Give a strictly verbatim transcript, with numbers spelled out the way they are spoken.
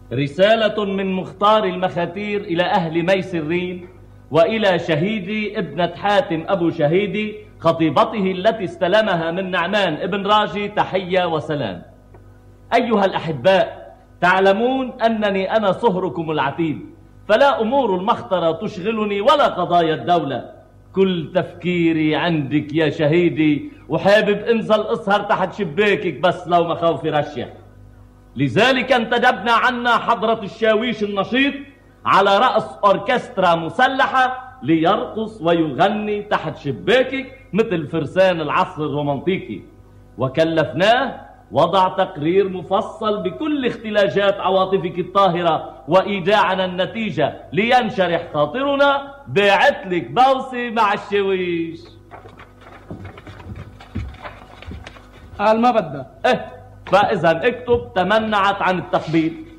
رسالة من مختار المخاتير إلى أهل ميسرين وإلى شهيدي ابنة حاتم أبو شهيدي خطيبته التي استلمها من نعمان ابن راجي، تحية وسلام. أيها الأحباء، تعلمون أنني أنا صهركم العتيد، فلا أمور المخطرة تشغلني ولا قضايا الدولة، كل تفكيري عندك يا شهيدي، وحابب انزل اسهر تحت شباكك بس لو مخاوفي رشة. لذلك انتدبنا عنا حضرة الشاويش النشيط على رأس أوركسترا مسلحة ليرقص ويغني تحت شباكك مثل فرسان العصر الرومانتيكي، وكلفناه وضع تقرير مفصل بكل اختلاجات عواطفك الطاهرة وإيداعنا النتيجة لينشرح خاطرنا. باعتلك بوسي مع الشاويش. قال ما بدها. اه، فإذا اكتب تمنعت عن التقبيل.